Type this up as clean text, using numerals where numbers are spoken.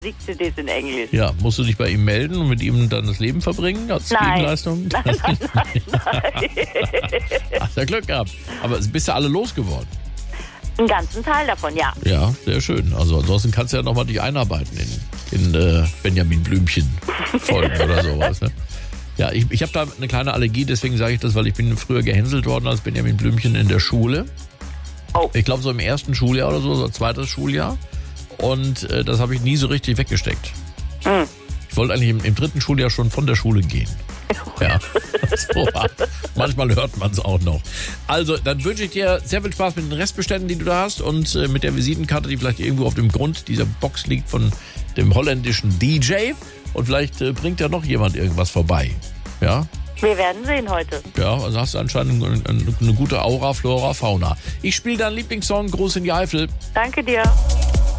Musikcds in Englisch. Ja, musst du dich bei ihm melden und mit ihm dann das Leben verbringen als Gegenleistung? Nein. Hast ja Glück gehabt. Aber bist ja alle losgeworden. Einen ganzen Teil davon, ja. Ja, sehr schön. Also ansonsten kannst du ja nochmal dich einarbeiten in Benjamin Blümchen Folgen oder sowas. Ne? Ja, ich habe da eine kleine Allergie, deswegen sage ich das, weil ich bin früher gehänselt worden als Benjamin Blümchen in der Schule. Oh. Ich glaube so im ersten Schuljahr oder so zweites Schuljahr. Und das habe ich nie so richtig weggesteckt. Hm. Ich wollte eigentlich im dritten Schuljahr schon von der Schule gehen. Ja, so war. Manchmal hört man es auch noch. Also, dann wünsche ich dir sehr viel Spaß mit den Restbeständen, die du da hast und mit der Visitenkarte, die vielleicht irgendwo auf dem Grund dieser Box liegt von dem holländischen DJ. Und vielleicht bringt ja noch jemand irgendwas vorbei. Ja? Wir werden sehen heute. Ja, also hast du anscheinend eine gute Aura, Flora, Fauna. Ich spiele deinen Lieblingssong, Gruß in die Eifel. Danke dir.